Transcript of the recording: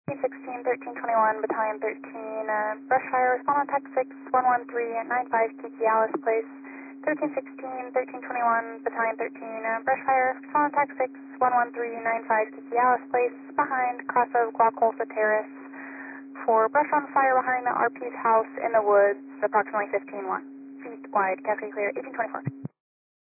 16, 1321, Battalion 13, brush fire, respond on Tech 6, 11395 Kiki Alice Place. 1316, 1321, Battalion 13, brush fire, respond on Tech 6, 11395 Kiki Alice Place, behind Cross of Guacolfa Terrace. For brush on fire behind the RP's house in the woods, approximately 15 feet wide. Cascade clear, 1824.